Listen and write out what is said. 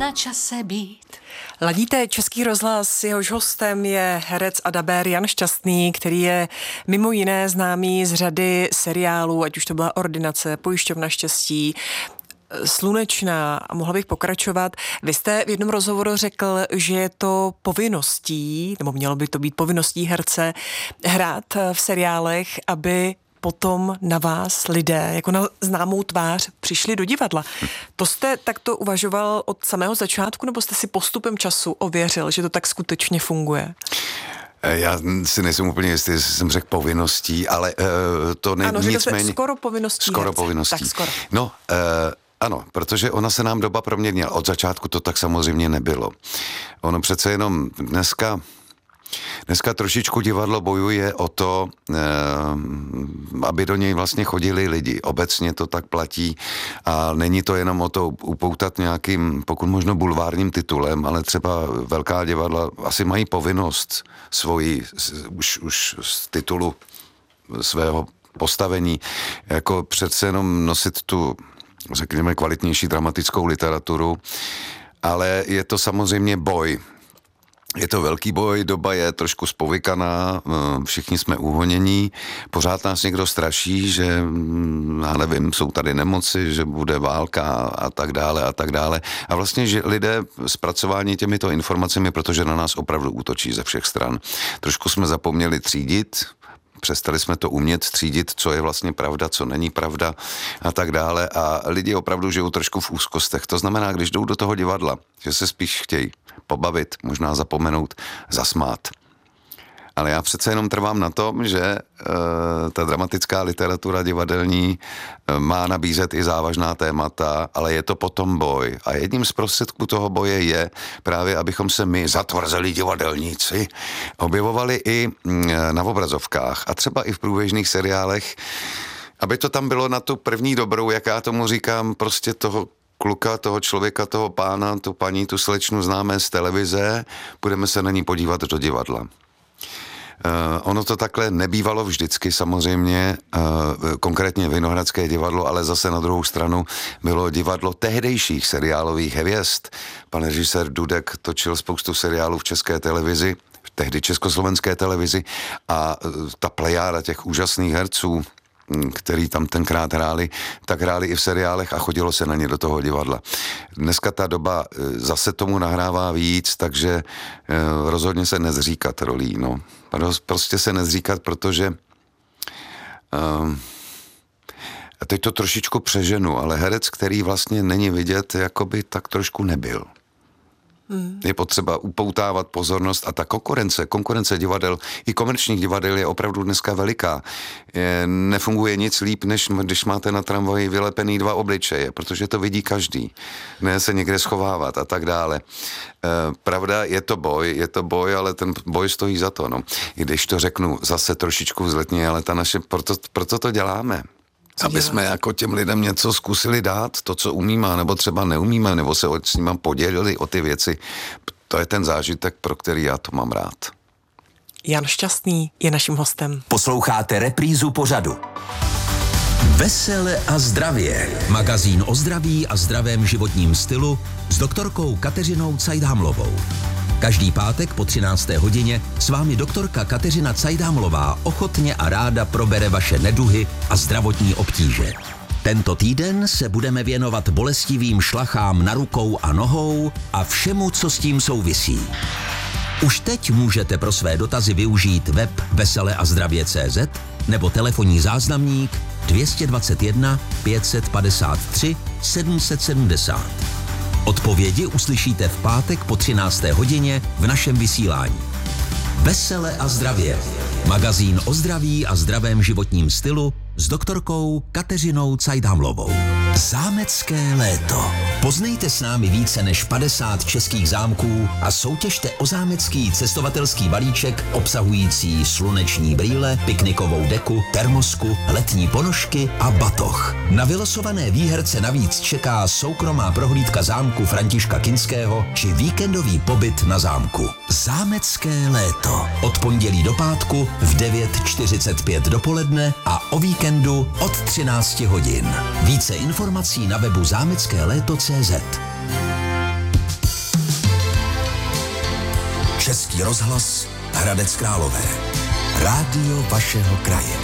na čase být. Ladíte Český rozhlas, jehož hostem je herec a dabér Jan Šťastný, který je mimo jiné známý z řady seriálů, ať už to byla Ordinace, Pojišťovna štěstí, Slunečná a mohla bych pokračovat. Vy jste v jednom rozhovoru řekl, že je to povinností, nebo mělo by to být povinností herce hrát v seriálech, aby potom na vás lidé, jako na známou tvář, přišli do divadla. To jste takto uvažoval od samého začátku, nebo jste si postupem času ověřil, že to tak skutečně funguje? Já si nejsem úplně jistý, jestli jsem řekl povinností, ale to není nicméně... Skoro povinností. Skoro povinností. Tak skoro. No, ano, protože ona se nám doba proměnila. Od začátku to tak samozřejmě nebylo. Ono přece jenom Dneska trošičku divadlo bojuje o to, aby do něj vlastně chodili lidi. Obecně to tak platí a není to jenom o to upoutat nějakým, pokud možno bulvárním titulem, ale třeba velká divadla asi mají povinnost svoji, už z titulu svého postavení, jako přece jenom nosit tu, řekněme, kvalitnější dramatickou literaturu, ale je to samozřejmě boj. Je to velký boj, doba je trošku spovykaná, všichni jsme uhonění, pořád nás někdo straší, že, já nevím, jsou tady nemoci, že bude válka a tak dále a tak dále. A vlastně, že lidé zpracování těmito informacemi, protože na nás opravdu útočí ze všech stran. Trošku jsme zapomněli třídit, přestali jsme to umět třídit, co je vlastně pravda, co není pravda a tak dále. A lidi opravdu žijou trošku v úzkostech. To znamená, když jdou do toho divadla, že se spíš chtějí pobavit, možná zapomenout, zasmát. Ale já přece jenom trvám na tom, že ta dramatická literatura divadelní má nabízet i závažná témata, ale je to potom boj. A jedním z prostředků toho boje je právě, abychom se my, zatvrzelí divadelníci, objevovali i na obrazovkách a třeba i v průběžných seriálech, aby to tam bylo na tu první dobrou, jak já tomu říkám, prostě toho kluka, toho člověka, toho pána, tu paní, tu slečnu známe z televize, budeme se na ní podívat do divadla. Ono to takhle nebývalo vždycky samozřejmě, konkrétně Vinohradské divadlo, ale zase na druhou stranu bylo divadlo tehdejších seriálových hvězd. Pan režisér Dudek točil spoustu seriálů v České televizi, tehdy Československé televizi a ta plejáda těch úžasných herců, který tam tenkrát hráli, tak hráli i v seriálech a chodilo se na ně do toho divadla. Dneska ta doba zase tomu nahrává víc, takže rozhodně se nezříkat rolí, no. Prostě se nezříkat, protože a teď to trošičku přeženu, ale herec, který vlastně není vidět, jakoby tak trošku nebyl. Je potřeba upoutávat pozornost a ta konkurence divadel, i komerčních divadel je opravdu dneska veliká. Nefunguje nic líp, než když máte na tramvaji vylepený 2 obličeje, protože to vidí každý. Ne se někde schovávat a tak dále. Pravda, je to boj, ale ten boj stojí za to, no. I když to řeknu zase trošičku vzletně, ale ta naše, proto to děláme. Aby jsme jako těm lidem něco zkusili dát, to, co umíme, nebo třeba neumíme, nebo se s nimi podělili o ty věci. To je ten zážitek, pro který já to mám rád. Jan Šťastný je naším hostem. Posloucháte reprízu pořadu. Vesele a zdravě. Magazín o zdraví a zdravém životním stylu s doktorkou Kateřinou Cajdhamlovou. Každý pátek po 13. hodině s vámi doktorka Kateřina Cajdhamlová ochotně a ráda probere vaše neduhy a zdravotní obtíže. Tento týden se budeme věnovat bolestivým šlachám na rukou a nohou a všemu, co s tím souvisí. Už teď můžete pro své dotazy využít web veseleazdravě.cz nebo telefonní záznamník 221 553 770. Odpovědi uslyšíte v pátek po 13. hodině v našem vysílání. Vesele a zdravě. Magazín o zdraví a zdravém životním stylu s doktorkou Kateřinou Cajdhamlovou. Zámecké léto. Poznejte s námi více než 50 českých zámků a soutěžte o zámecký cestovatelský balíček obsahující sluneční brýle, piknikovou deku, termosku, letní ponožky a batoh. Na vylosované výherce navíc čeká soukromá prohlídka zámku Františka Kinského či víkendový pobyt na zámku. Zámecké léto. Od pondělí do pátku v 9:45 dopoledne a o víkendu od 13 hodin. Více informací na webu zámeckéléto.cz. Český rozhlas Hradec Králové. Rádio vašeho kraje.